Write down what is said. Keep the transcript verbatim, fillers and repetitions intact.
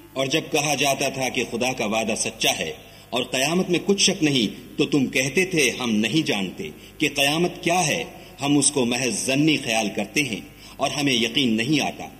और जब कहा जाता था कि खुदा का वादा सच्चा है और कयामत में कुछ शक नहीं, तो तुम कहते थे हम नहीं जानते कि कयामत क्या है, हम उसको महज जन्नी ख्याल करते हैं और हमें यकीन नहीं आता।